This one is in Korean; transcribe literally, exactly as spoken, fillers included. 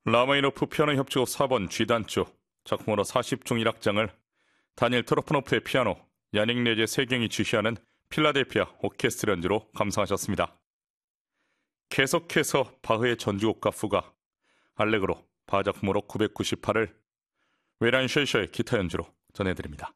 라마니노프 피아노 협주곡 사 번 G단조 작품으로 사십 중 일 악장을 다니엘 트로프노프의 피아노, 야닉 레제의 세경이 지휘하는 필라델피아 오케스트라 연주로 감상하셨습니다. 계속해서 바흐의 전주곡과 후가, 알레그로 바흐 작품으로 구백구십팔을 웨란 쉐이셔의 기타 연주로 전해드립니다.